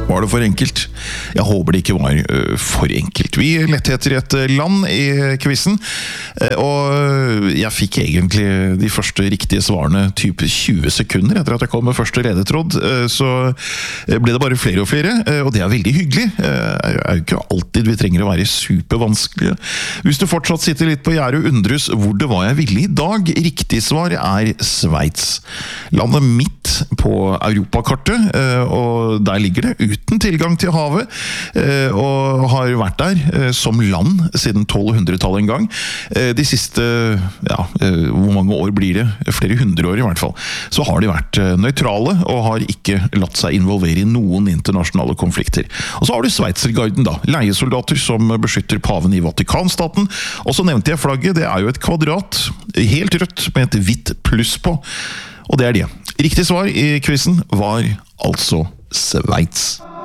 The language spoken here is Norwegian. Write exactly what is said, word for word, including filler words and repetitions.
Var det for enkelt? Jeg håper det ikke var uh, for enkelt. Vi lette etter et land i quizen, uh, og jeg fikk egentlig de første riktige svarene type tjue sekunder etter at jeg kom med første ledetråd, uh, så ble det bare flere og flere, uh, og det er veldig hyggelig. Uh, det er jo ikke alltid vi trenger å være supervanskelige. Hvis du fortsatt sitter litt på gjerdet og undres hvor det var jeg ville i dag, riktig svar er Sveits. Landet midt på europakartet, uh, og der ligger det uten tilgang til havet, og har vært der som land siden tolvhundretallet en gang. De siste, ja, hvor mange år blir det? Flere hundre år i hvert fall. Så har de vært nøytrale og har ikke latt seg involvere i noen internasjonale konflikter. Og så har du Sveitsergarden da, leiesoldater som beskytter paven i Vatikanstaten. Og så nevnte jeg flagget, det er jo et kvadrat, helt rødt med et hvitt pluss på. Og det er det. Riktig svar i quizen var altså Sveits.